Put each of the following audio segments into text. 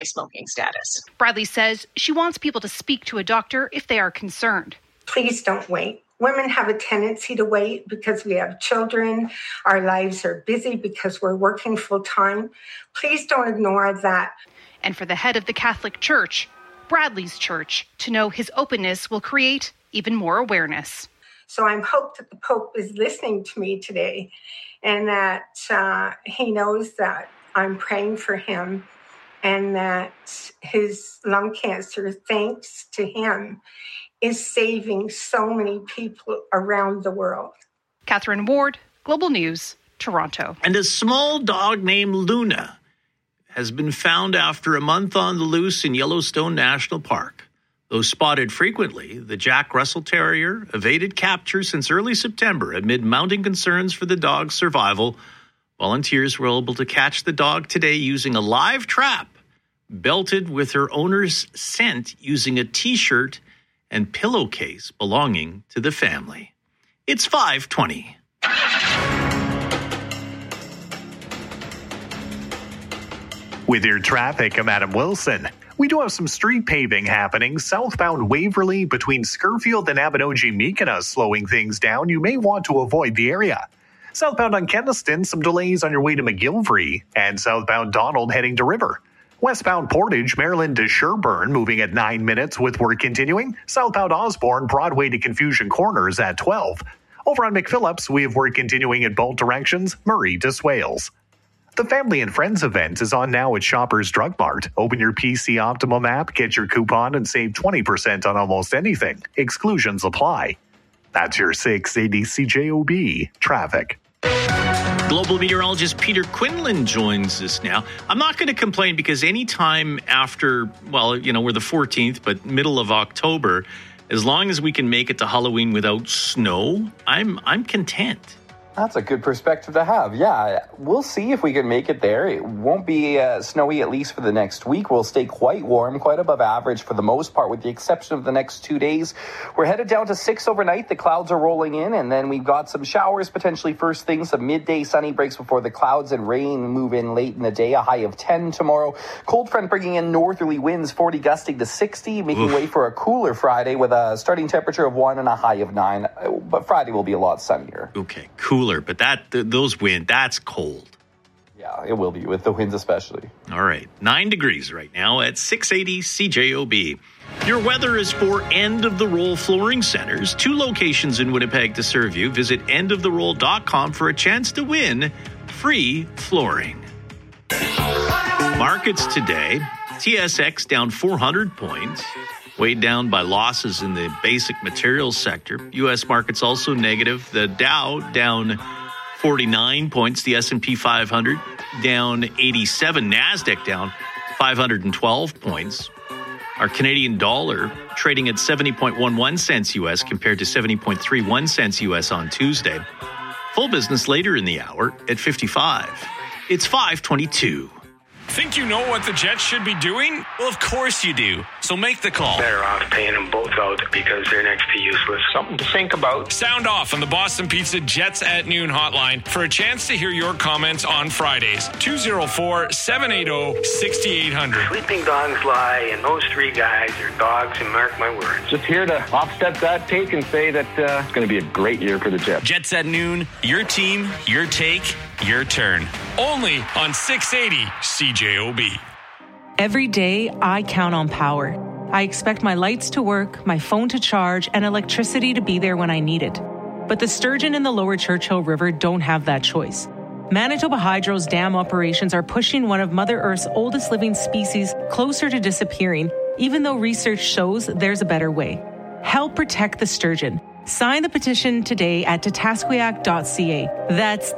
smoking status. Bradley says she wants people to speak to a doctor if they are concerned. Please don't wait. Women have a tendency to wait because we have children. Our lives are busy because we're working full time. Please don't ignore that. And for the head of the Catholic Church, Bradley's church, to know his openness will create even more awareness. So I hope that the Pope is listening to me today and that he knows that I'm praying for him and that his lung cancer, thanks to him, is saving so many people around the world. Catherine Ward, Global News, Toronto. And a small dog named Luna has been found after a month on the loose in Yellowstone National Park. Though spotted frequently, the Jack Russell Terrier evaded capture since early September amid mounting concerns for the dog's survival. Volunteers were able to catch the dog today using a live trap, belted with her owner's scent using a T-shirt and pillowcase belonging to the family. It's 5:20. With your traffic, I'm Adam Wilson. We do have some street paving happening southbound Waverly between Scurfield and Abinogi-Meekina, slowing things down. You may want to avoid the area. Southbound on Keniston, some delays on your way to McGillivray, and southbound Donald heading to River. Westbound Portage, Maryland to Sherburne, moving at 9 minutes with work continuing. Southbound Osborne, Broadway to Confusion Corners at 12. Over on McPhillips, we have work continuing in both directions, Murray to Swales. The Family and Friends event is on now at Shoppers Drug Mart. Open your PC Optimum app, get your coupon, and save 20% on almost anything. Exclusions apply. That's your 680 CJOB traffic. Global meteorologist Peter Quinlan joins us now. I'm not going to complain because anytime after, we're the 14th, but middle of October, as long as we can make it to Halloween without snow, I'm content. That's a good perspective to have. Yeah, we'll see if we can make it there. It won't be snowy, at least for the next week. We'll stay quite warm, quite above average for the most part, with the exception of the next 2 days. We're headed down to 6 overnight. The clouds are rolling in, and then we've got some showers potentially first thing, some midday sunny breaks before the clouds and rain move in late in the day, a high of 10 tomorrow. Cold front bringing in northerly winds, 40 gusting to 60, making way for a cooler Friday with a starting temperature of 1 and a high of 9. But Friday will be a lot sunnier. Okay, cooler, but those winds, that's cold. Yeah, it will be, with the winds especially. All right, 9 degrees right now at 680 CJOB. Your weather is for End of the Roll Flooring Centers. 2 locations in Winnipeg to serve you. Visit endoftheroll.com for a chance to win free flooring. Markets today, TSX down 400 points. Weighed down by losses in the basic materials sector. U.S. markets also negative. The Dow down 49 points. The S&P 500 down 87. NASDAQ down 512 points. Our Canadian dollar trading at 70.11 cents U.S. compared to 70.31 cents U.S. on Tuesday. Full business later in the hour at 55. It's 5:22. Think you know what the Jets should be doing? Well, of course you do. So make the call. Better off paying them both out because they're next to useless. Something to think about. Sound off on the Boston Pizza Jets at Noon hotline for a chance to hear your comments on Fridays. 204-780-6800. Sleeping dogs lie, and those 3 guys are dogs, and mark my words. Just here to offset that take and say that it's going to be a great year for the Jets. Jets at Noon, your team, your take, your turn. Only on 680 CJOB. Every day, I count on power. I expect my lights to work, my phone to charge, and electricity to be there when I need it. But the sturgeon in the lower Churchill River don't have that choice. Manitoba Hydro's dam operations are pushing one of Mother Earth's oldest living species closer to disappearing, even though research shows there's a better way. Help protect the sturgeon. Sign the petition today at tatasquiac.ca. That's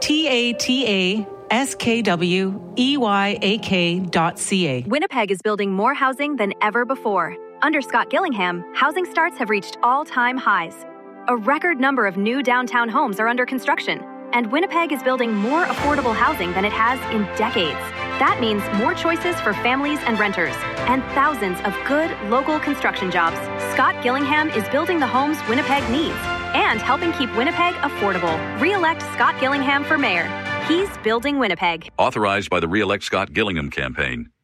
TATASKWEYAK.ca. Winnipeg is building more housing than ever before. Under Scott Gillingham, housing starts have reached all-time highs. A record number of new downtown homes are under construction, and Winnipeg is building more affordable housing than it has in decades. That means more choices for families and renters, and thousands of good local construction jobs. Scott Gillingham is building the homes Winnipeg needs and helping keep Winnipeg affordable. Re-elect Scott Gillingham for mayor. He's building Winnipeg. Authorized by the Re-elect Scott Gillingham campaign.